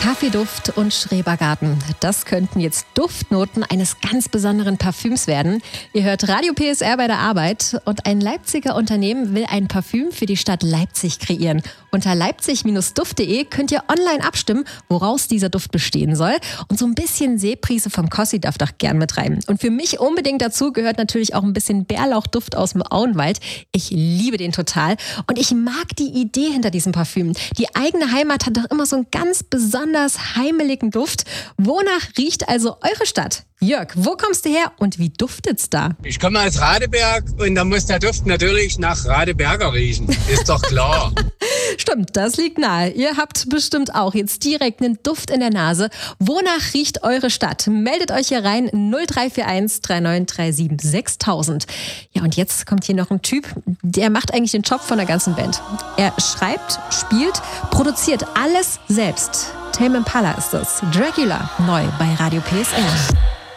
Kaffeeduft und Schrebergarten. Das könnten jetzt Duftnoten eines ganz besonderen Parfüms werden. Ihr hört Radio PSR bei der Arbeit und ein Leipziger Unternehmen will ein Parfüm für die Stadt Leipzig kreieren. Unter leipzig-duft.de könnt ihr online abstimmen, woraus dieser Duft bestehen soll. Und so ein bisschen Seeprise vom Kossi darf doch gern mit rein. Und für mich unbedingt dazu gehört natürlich auch ein bisschen Bärlauchduft aus dem Auenwald. Ich liebe den total und ich mag die Idee hinter diesem Parfüm. Die eigene Heimat hat doch immer so einen ganz besonders heimeligen Duft. Wonach riecht also eure Stadt? Jörg, wo kommst du her und wie duftet's da? Ich komme aus Radeberg und da muss der Duft natürlich nach Radeberger riechen. Ist doch klar. Stimmt, das liegt nahe. Ihr habt bestimmt auch jetzt direkt einen Duft in der Nase. Wonach riecht eure Stadt? Meldet euch hier rein 0341 3937 6000. Ja, und jetzt kommt hier noch ein Typ, der macht eigentlich den Job von der ganzen Band. Er schreibt, spielt, produziert alles selbst. Tame Impala ist das. Dracula, neu bei Radio PSR.